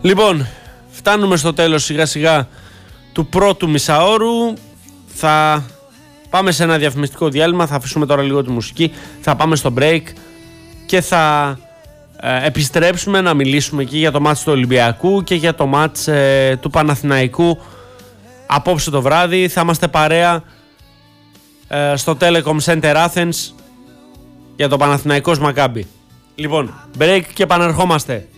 Λοιπόν, φτάνουμε στο τέλος σιγά σιγά του πρώτου μισάωρου. Θα πάμε σε ένα διαφημιστικό διάλειμμα, θα αφήσουμε τώρα λίγο τη μουσική, θα πάμε στο break και θα επιστρέψουμε να μιλήσουμε εκεί για το μάτς του Ολυμπιακού και για το μάτς του Παναθηναϊκού απόψε το βράδυ. Θα είμαστε παρέα στο Telecom Center Athens για το Παναθηναϊκός Μακάμπι. Λοιπόν, break και επανερχόμαστε.